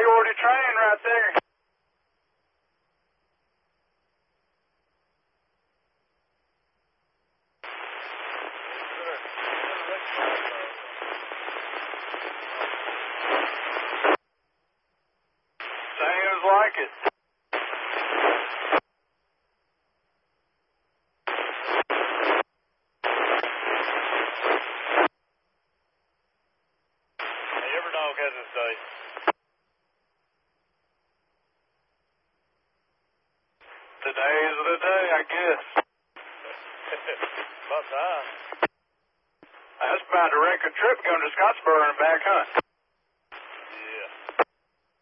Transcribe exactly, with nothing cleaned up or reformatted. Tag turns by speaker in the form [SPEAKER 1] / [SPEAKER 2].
[SPEAKER 1] priority train right there. Seems like it.
[SPEAKER 2] Every dog has its day.
[SPEAKER 1] Today's the day, I guess.
[SPEAKER 2] About time.
[SPEAKER 1] That's about to wreck a trip going to Scottsboro and back, huh?